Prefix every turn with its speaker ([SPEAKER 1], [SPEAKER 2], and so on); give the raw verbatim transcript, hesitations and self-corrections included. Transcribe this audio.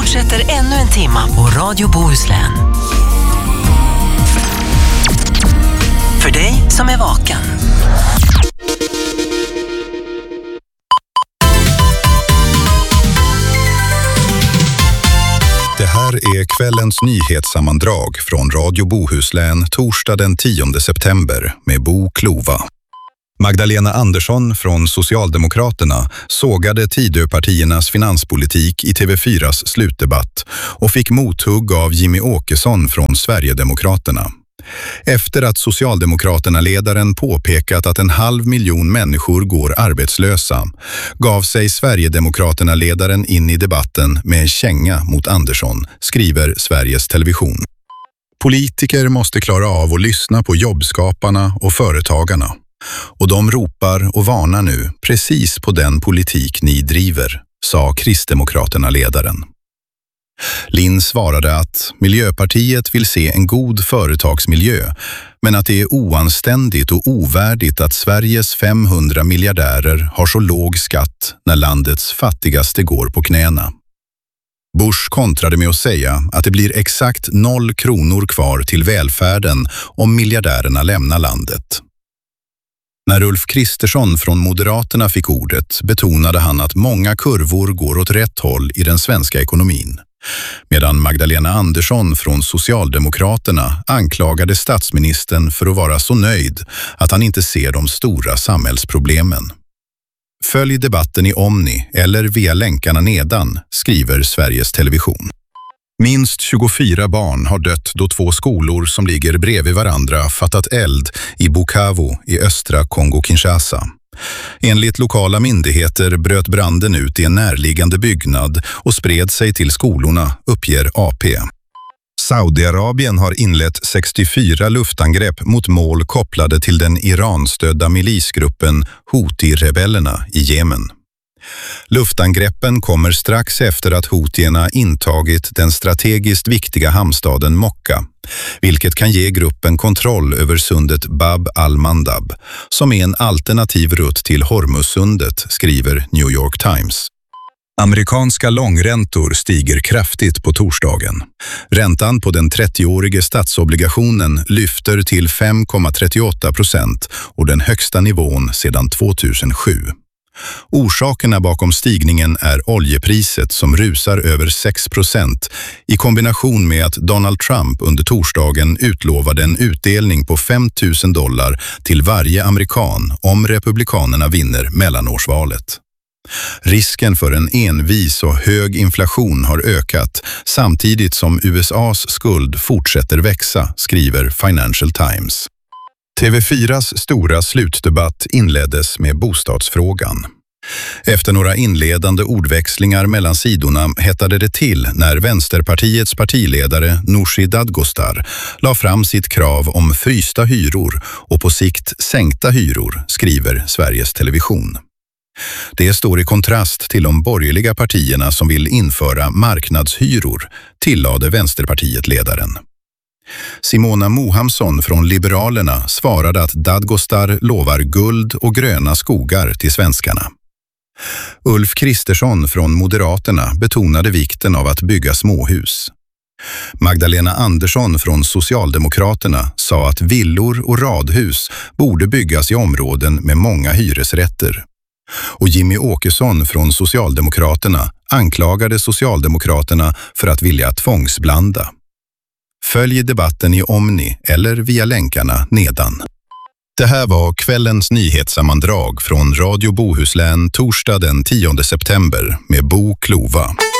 [SPEAKER 1] fortsätter ännu en timma på Radio Bohuslän. För dig som är vaken.
[SPEAKER 2] Det här är kvällens nyhetssammandrag från Radio Bohuslän torsdag den tionde september med Bo Klova. Magdalena Andersson från Socialdemokraterna sågade Tidöpartiernas finanspolitik i T V fyras slutdebatt och fick mothugg av Jimmy Åkesson från Sverigedemokraterna. Efter att Socialdemokraterna-ledaren påpekat att en halv miljon människor går arbetslösa gav sig Sverigedemokraterna-ledaren in i debatten med en känga mot Andersson, skriver Sveriges Television. Politiker måste klara av att lyssna på jobbskaparna och företagarna. Och de ropar och varnar nu precis på den politik ni driver, sa Kristdemokraterna-ledaren. Linn svarade att Miljöpartiet vill se en god företagsmiljö, men att det är oanständigt och ovärdigt att Sveriges femhundra miljardärer har så låg skatt när landets fattigaste går på knäna. Bush kontrade med att säga att det blir exakt noll kronor kvar till välfärden om miljardärerna lämnar landet. När Ulf Kristersson från Moderaterna fick ordet betonade han att många kurvor går åt rätt håll i den svenska ekonomin. Medan Magdalena Andersson från Socialdemokraterna anklagade statsministern för att vara så nöjd att han inte ser de stora samhällsproblemen. Följ debatten i Omni eller via länkarna nedan, skriver Sveriges Television. Minst tjugofyra barn har dött då två skolor som ligger bredvid varandra fattat eld i Bukavu i östra Kongo-Kinshasa. Enligt lokala myndigheter bröt branden ut i en närliggande byggnad och spred sig till skolorna, uppger A P. Saudiarabien har inlett sextiofyra luftangrepp mot mål kopplade till den Iran-stödda milisgruppen Houthi-rebellerna i Jemen. Luftangreppen kommer strax efter att Houthierna intagit den strategiskt viktiga hamnstaden Mokka, vilket kan ge gruppen kontroll över sundet Bab al-Mandab, som är en alternativ rutt till Hormuzsundet, skriver New York Times. Amerikanska långräntor stiger kraftigt på torsdagen. Räntan på den trettioårige statsobligationen lyfter till fem komma trettioåtta procent och den högsta nivån sedan två tusen sju. Orsakerna bakom stigningen är oljepriset som rusar över sex procent i kombination med att Donald Trump under torsdagen utlovade en utdelning på fem tusen dollar till varje amerikan om republikanerna vinner mellanårsvalet. Risken för en envis och hög inflation har ökat samtidigt som U S A:s skuld fortsätter växa, skriver Financial Times. T V fyras stora slutdebatt inleddes med bostadsfrågan. Efter några inledande ordväxlingar mellan sidorna hettade det till när Vänsterpartiets partiledare Nooshi Dadgostar la fram sitt krav om frysta hyror och på sikt sänkta hyror, skriver Sveriges Television. Det står i kontrast till de borgerliga partierna som vill införa marknadshyror, tillade Vänsterpartiet-ledaren. Simona Mohamsson från Liberalerna svarade att Dadgostar lovar guld och gröna skogar till svenskarna. Ulf Kristersson från Moderaterna betonade vikten av att bygga småhus. Magdalena Andersson från Socialdemokraterna sa att villor och radhus borde byggas i områden med många hyresrätter. Och Jimmy Åkesson från Socialdemokraterna anklagade Socialdemokraterna för att vilja tvångsblanda. Följ debatten i Omni eller via länkarna nedan. Det här var kvällens nyhetssammandrag från Radio Bohuslän torsdag den tionde september med Bo Klova.